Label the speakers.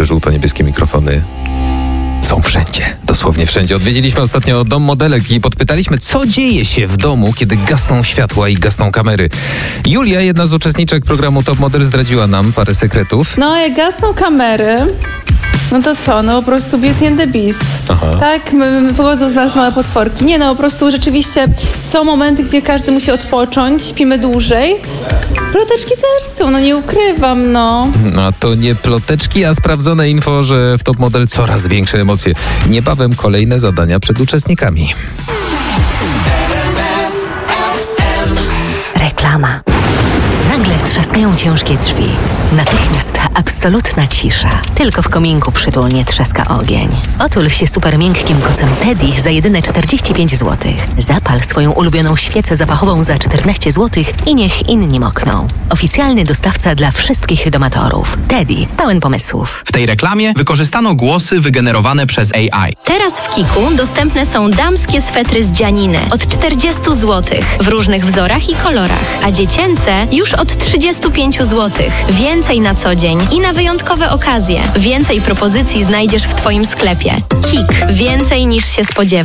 Speaker 1: nasze żółto-niebieskie mikrofony są wszędzie, dosłownie wszędzie. Odwiedziliśmy ostatnio dom modelek i podpytaliśmy, co dzieje się w domu, kiedy gasną światła i gasną kamery. Julia, jedna z uczestniczek programu Top Model, zdradziła nam parę sekretów.
Speaker 2: No, jak gasną kamery, no to co? No po prostu Beauty and the Beast.
Speaker 1: Aha.
Speaker 2: Tak, wychodzą z nas małe potworki. Nie no, po prostu rzeczywiście są momenty, gdzie każdy musi odpocząć, śpimy dłużej. Ploteczki też są, no nie ukrywam, no.
Speaker 1: A to nie ploteczki, a sprawdzone info, że w Top Model coraz większe emocje. Niebawem kolejne zadania przed uczestnikami.
Speaker 3: Reklama. Nagle trzaskają ciężkie drzwi. Natychmiast absolutna cisza. Tylko w kominku przytulnie trzaska ogień. Otul się super miękkim kocem Teddy za jedyne 45 zł. Zapal swoją ulubioną świecę zapachową za 14 zł i niech inni mokną. Oficjalny dostawca dla wszystkich domatorów. Teddy, pełen pomysłów.
Speaker 4: W tej reklamie wykorzystano głosy wygenerowane przez AI.
Speaker 5: Teraz w Kiku dostępne są damskie swetry z dzianiny od 40 zł w różnych wzorach i kolorach, a dziecięce już od 35 zł. Więcej na co dzień i na wyjątkowe okazje. Więcej propozycji znajdziesz w Twoim sklepie. Kik. Więcej niż się spodziewasz.